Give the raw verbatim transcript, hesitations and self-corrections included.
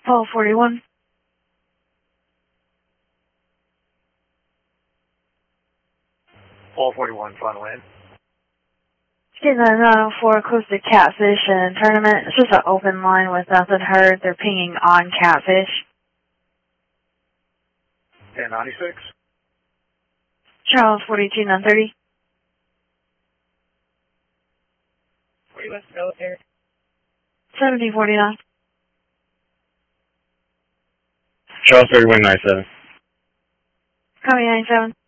Paul forty-one. Paul forty-one, final land. State nine oh four, close to Catfish and Tournament. It's just an open line with nothing heard. They're pinging on Catfish. ten ninety-six. Charles forty-two, nine thirty. Where you want to go there? seventy forty-nine. Charles thirty-one ninety-seven. Copy ninety-seven.